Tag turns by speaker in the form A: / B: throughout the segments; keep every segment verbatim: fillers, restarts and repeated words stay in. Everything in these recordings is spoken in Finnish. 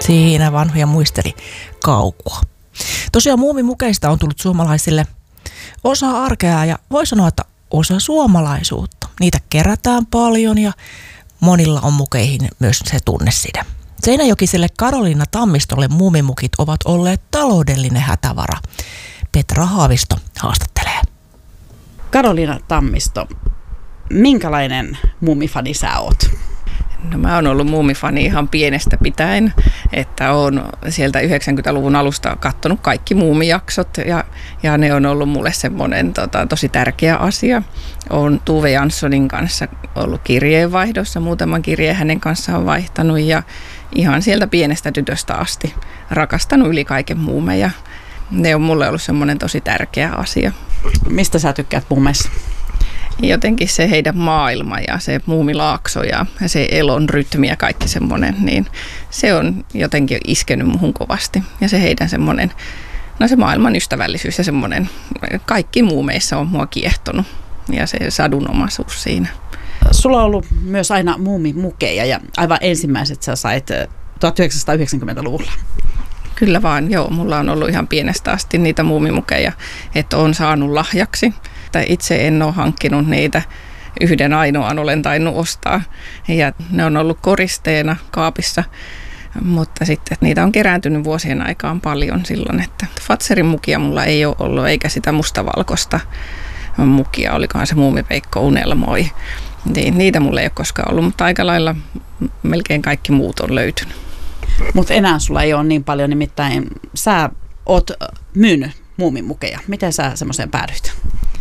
A: Siinä vanhoja muisteli kaukua. Tosiaan muumimukeista on tullut suomalaisille osa arkea ja voi sanoa, että osa suomalaisuutta. Niitä kerätään paljon ja monilla on mukeihin myös se tunneside. Seinäjokiselle Karoliina Tammistolle muumimukit ovat olleet taloudellinen hätävara. Petra Haavisto haastattelee.
B: Karoliina Tammisto, minkälainen muumifani sä oot?
C: No mä oon ollut muumifani ihan pienestä pitäen, että oon sieltä yhdeksänkymmentäluvun alusta katsonut kaikki muumijaksot ja, ja ne on ollut mulle semmoinen tota, tosi tärkeä asia. Oon Tuve Janssonin kanssa ollut kirjeenvaihdossa, muutaman kirjeen hänen kanssaan on vaihtanut ja ihan sieltä pienestä tytöstä asti rakastanut yli kaiken muumeja. Ne on mulle ollut semmoinen tosi tärkeä asia.
B: Mistä sä tykkäät muumeissa?
C: Jotenkin se heidän maailma ja se muumilaakso ja se elon rytmi ja kaikki semmoinen, niin se on jotenkin iskenyt muhun kovasti. Ja se heidän semmoinen, no se maailman ystävällisyys ja semmoinen, kaikki muumeissa on mua kiehtonut ja se sadunomaisuus siinä.
B: Sulla on ollut myös aina muumimukeja ja aivan ensimmäiset sä sait tuhatyhdeksänsataayhdeksänkymmentäluvulla.
C: Kyllä vaan, joo. Mulla on ollut ihan pienestä asti niitä muumimukeja, että on saanut lahjaksi. Itse en ole hankkinut niitä, yhden ainoan olen tainnut ostaa ja ne on ollut koristeena kaapissa, mutta sitten niitä on kerääntynyt vuosien aikaan paljon silloin, että Fatserin mukia mulla ei ole ollut eikä sitä mustavalkoista mukia, olikohan se Muumiveikko unelmoi. Niin, niitä mulla ei ole koskaan ollut, mutta aika lailla melkein kaikki muut on löytynyt.
B: Mutta enää sulla ei ole niin paljon, nimittäin sä oot myynyt muumimukeja. Miten sä semmoiseen päädyit?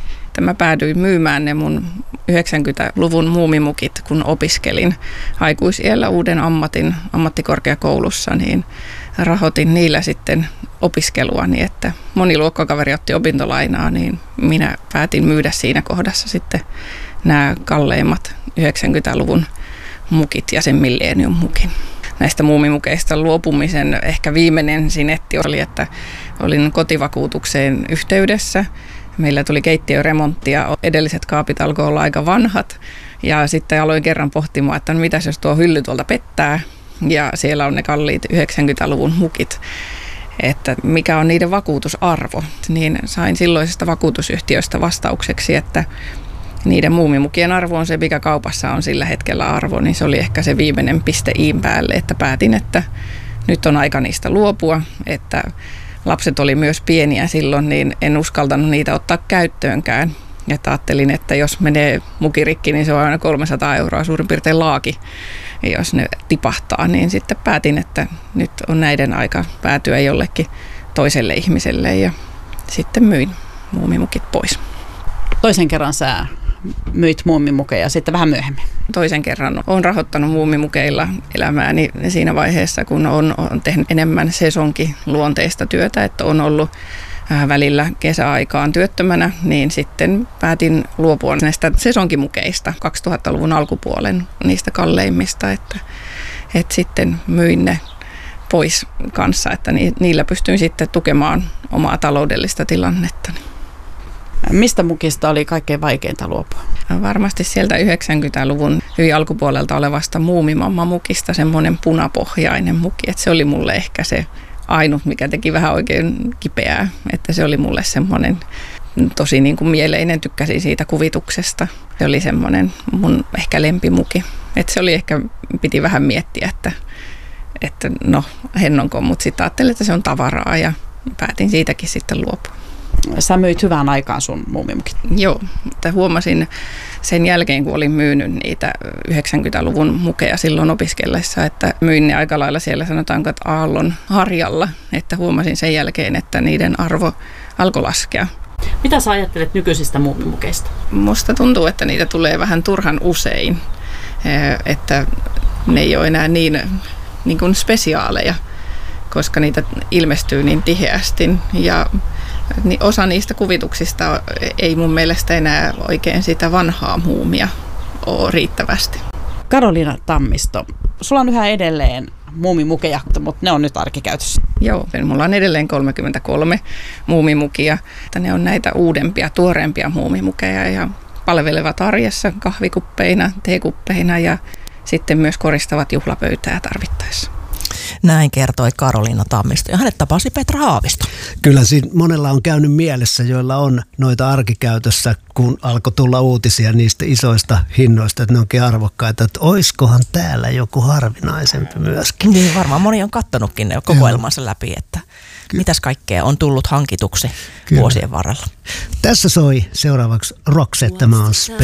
C: Mä päädyin myymään ne mun yhdeksänkymmentäluvun muumimukit, kun opiskelin aikuisiällä uuden ammatin ammattikorkeakoulussa, niin rahoitin niillä sitten opiskeluani, että moni luokkakaveri otti opintolainaa, niin minä päätin myydä siinä kohdassa sitten nämä kalleimmat yhdeksänkymmentäluvun mukit ja sen Millennium mukin. Näistä muumimukeista luopumisen ehkä viimeinen sinetti oli, että olin kotivakuutukseen yhteydessä. Meillä tuli keittiöremontti ja edelliset kaapit alkoi olla aika vanhat ja sitten aloin kerran pohtimaan, että no mitäs jos tuo hylly tuolta pettää ja siellä on ne kalliit yhdeksänkymmentäluvun mukit, että mikä on niiden vakuutusarvo. Niin sain silloisesta vakuutusyhtiöstä vastaukseksi, että niiden muumimukien arvo on se, mikä kaupassa on sillä hetkellä arvo, niin se oli ehkä se viimeinen piste iin päälle, että päätin, että nyt on aika niistä luopua, että lapset oli myös pieniä silloin, niin en uskaltanut niitä ottaa käyttöönkään. Ja ajattelin, että jos menee mukirikki, niin se on aina kolmesataa euroa suurin piirtein laaki. Ja jos ne tipahtaa, niin sitten päätin, että nyt on näiden aika päätyä jollekin toiselle ihmiselle. Ja sitten myin muumimukit pois.
B: Toisen kerran sä myit muumimukeja sitten vähän myöhemmin.
C: Toisen kerran olen rahoittanut muumimukeilla elämääni siinä vaiheessa, kun on, on tehnyt enemmän sesonkiluonteista työtä, että on ollut välillä kesäaikaan työttömänä, niin sitten päätin luopua näistä sesonkimukeista kaksituhattaluvun alkupuolen niistä kalleimmista, että, että sitten myin ne pois kanssa, että niillä pystyin sitten tukemaan omaa taloudellista tilannettani.
B: Mistä mukista oli kaikkein vaikeinta luopua?
C: Varmasti sieltä yhdeksänkymmentäluvun hyvin alkupuolelta olevasta muumimamma-mukista semmoinen punapohjainen muki, että se oli mulle ehkä se ainut, mikä teki vähän oikein kipeää, että se oli mulle semmoinen tosi niin kuin mieleinen, tykkäsin siitä kuvituksesta. Se oli semmoinen mun ehkä lempimuki, että se oli ehkä, piti vähän miettiä, että, että no hennonko, mutta sitten ajattelin, että se on tavaraa ja päätin siitäkin sitten luopua.
B: Sä myit hyvään aikaan sun muumimukit.
C: Joo, mutta huomasin sen jälkeen, kun olin myynyt niitä yhdeksänkymmentäluvun mukeja silloin opiskellessa, että myin ne aika lailla siellä sanotaanko, että aallon harjalla, että huomasin sen jälkeen, että niiden arvo alkoi laskea.
B: Mitä sä ajattelet nykyisistä muumimukeista?
C: Musta tuntuu, että niitä tulee vähän turhan usein, että ne ei ole enää niin, niin kuin spesiaaleja, koska niitä ilmestyy niin tiheästi ja niin osa niistä kuvituksista ei mun mielestä enää oikein sitä vanhaa muumia ole riittävästi.
B: Karoliina Tammisto, sulla on yhä edelleen muumimukeja, mutta ne on nyt arkikäytössä.
C: Joo, mulla on edelleen kolmekymmentäkolme muumimukia. Ne on näitä uudempia, tuoreempia muumimukeja ja palvelevat arjessa kahvikuppeina, teekuppeina ja sitten myös koristavat juhlapöytää tarvittaessa.
A: Näin kertoi Karoliina Tammisto ja hänet tapasi Petra Haavisto.
D: Kyllä siinä monella on käynyt mielessä, joilla on noita arkikäytössä, kun alkoi tulla uutisia niistä isoista hinnoista, että ne onkin arvokkaita, että oiskohan täällä joku harvinaisempi myöskin.
A: Niin varmaan moni on kattonutkin ne kokoelmansa läpi, että Ky- mitäs kaikkea on tullut hankituksi Kyllä. vuosien varrella.
D: Tässä soi seuraavaksi Roxette, tämä on